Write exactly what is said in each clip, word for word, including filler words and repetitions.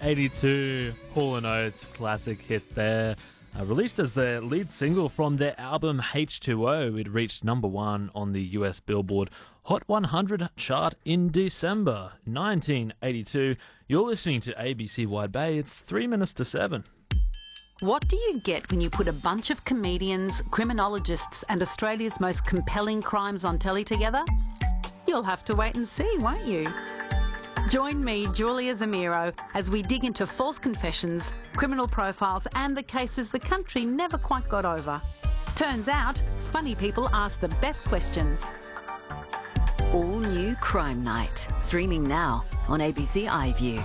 eighty-two, Hall and Oates classic hit there. Uh, released as their lead single from their album H two O, it reached number one on the U S Billboard Hot one hundred chart in December nineteen eighty-two. You're listening to A B C Wide Bay. It's three minutes to seven. What do you get when you put a bunch of comedians, criminologists and Australia's most compelling crimes on telly together? You'll have to wait and see, won't you? Join me, Julia Zamiro, as we dig into false confessions, criminal profiles and the cases the country never quite got over. Turns out, funny people ask the best questions. All new Crime Night, streaming now on A B C iView.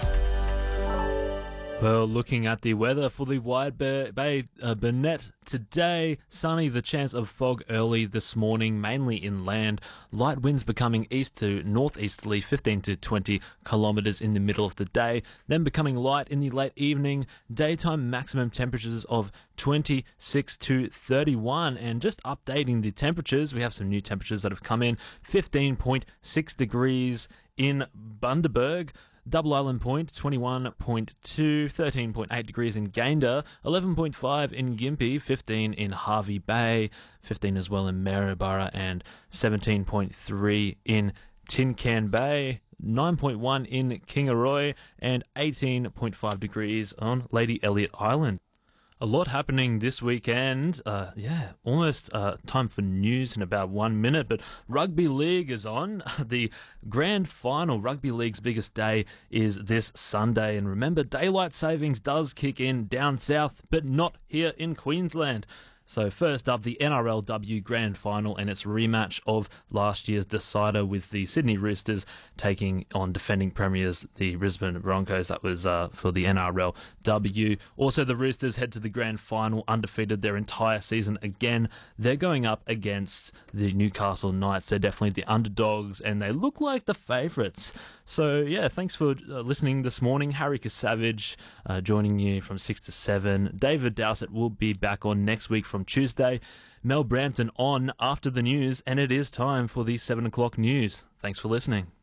Well, looking at the weather for the Wide Bay uh, Burnett today, sunny, the chance of fog early this morning, mainly inland. Light winds becoming east to northeasterly, fifteen to twenty kilometres in the middle of the day, then becoming light in the late evening. Daytime maximum temperatures of twenty-six to thirty-one. And just updating the temperatures, we have some new temperatures that have come in. fifteen point six degrees in Bundaberg. Double Island Point, twenty-one point two, thirteen point eight degrees in Gayndah, eleven point five in Gympie, fifteen in Hervey Bay, fifteen as well in Maryborough, and seventeen point three in Tin Can Bay, nine point one in Kingaroy, and eighteen point five degrees on Lady Elliot Island. A lot happening this weekend. Uh, yeah, almost uh, time for news in about one minute, but Rugby League is on. The grand final, Rugby League's biggest day, is this Sunday. And remember, daylight savings does kick in down south, but not here in Queensland. So first up, the N R L W Grand Final and its rematch of last year's decider with the Sydney Roosters taking on defending premiers, the Brisbane Broncos. That was uh, for the N R L W. Also, the Roosters head to the Grand Final undefeated their entire season again. They're going up against the Newcastle Knights. They're definitely the underdogs and they look like the favourites. So yeah, thanks for uh, listening this morning. Harry Kasavage uh, joining you from six to seven. David Dowsett will be back on next week from Tuesday. Mel Brampton on after the news, and it is time for the seven o'clock news. Thanks for listening.